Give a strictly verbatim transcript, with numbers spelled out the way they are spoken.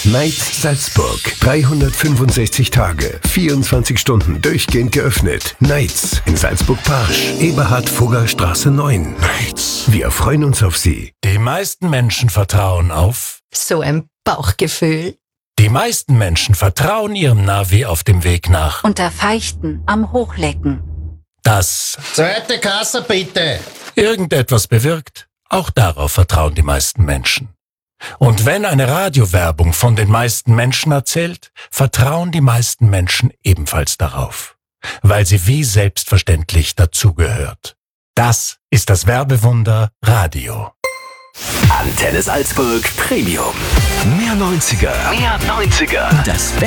Nights Salzburg. dreihundertfünfundsechzig Tage, vierundzwanzig Stunden durchgehend geöffnet. Nights in Salzburg-Parsch, Eberhard-Fugger-Straße neun. Nights. Wir freuen uns auf Sie. Die meisten Menschen vertrauen auf so ein Bauchgefühl. Die meisten Menschen vertrauen ihrem Navi auf dem Weg nach. Unter Feichten am Hochlecken. Das Zweite Kasse bitte. irgendetwas bewirkt, auch darauf vertrauen die meisten Menschen. Und wenn eine Radiowerbung von den meisten Menschen erzählt, vertrauen die meisten Menschen ebenfalls darauf, weil sie wie selbstverständlich dazugehört. Das ist das Werbewunder Radio. Antenne Salzburg Premium. Mehr neunziger. Mehr neunziger. Das